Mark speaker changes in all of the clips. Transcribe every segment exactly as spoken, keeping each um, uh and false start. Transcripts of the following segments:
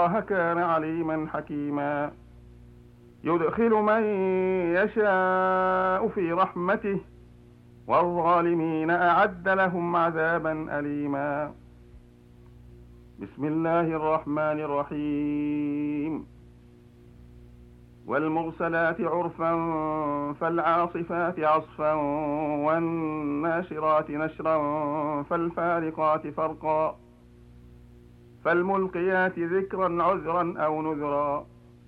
Speaker 1: الله كان عليما حكيما يدخل من يشاء في رحمته والظالمين أعد لهم عذابا أليما. بسم الله الرحمن الرحيم. والمرسلات عرفا فالعاصفات عصفا والناشرات نشرا فالفارقات فرقا فالملقيات ذكرا عذرا أو نذرا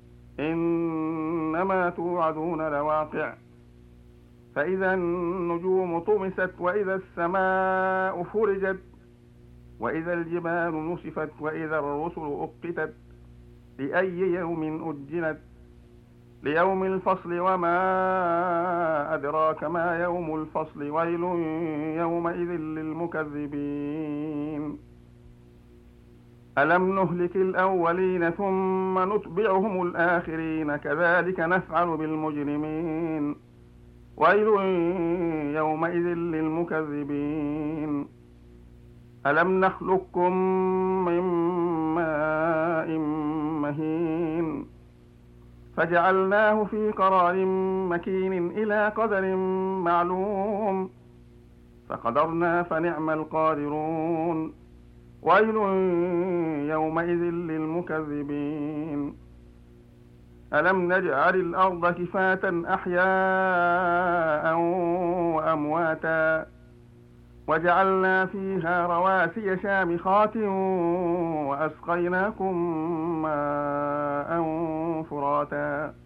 Speaker 1: إنما توعدون لواقع. فإذا النجوم طمست وإذا السماء فرجت وإذا الجبال نسفت وإذا الرسل أقتت لأي يوم أجلت ليوم الفصل وما أدراك ما يوم الفصل ويل يومئذ للمكذبين. ألم نهلك الأولين ثم نتبعهم الآخرين كذلك نفعل بالمجرمين ويل يومئذ للمكذبين. ألم نخلقكم من ماء مهين فجعلناه في قرار مكين إلى قدر معلوم فقدرنا فنعم القادرون ويل يومئذ للمكذبين. ألم نجعل الأرض كفاة أحياء وأمواتا وجعلنا فيها رواسي شامخات وأسقيناكم ماء فراتا